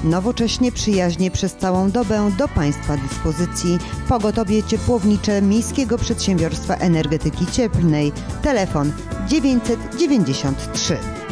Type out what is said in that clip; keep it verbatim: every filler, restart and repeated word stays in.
Nowocześnie, przyjaźnie przez całą dobę do Państwa dyspozycji pogotowie ciepłownicze Miejskiego Przedsiębiorstwa Energetyki Cieplnej. Telefon dziewięćset dziewięćdziesiąt trzy.